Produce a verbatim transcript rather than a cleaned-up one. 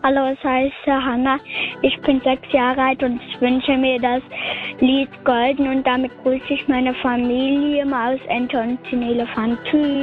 Hallo, es heißt Hanna. Ich bin sechs Jahre alt und ich wünsche mir das Lied Golden und damit grüße ich meine Familie, Maus, Ente und den Elefant. Tschüss.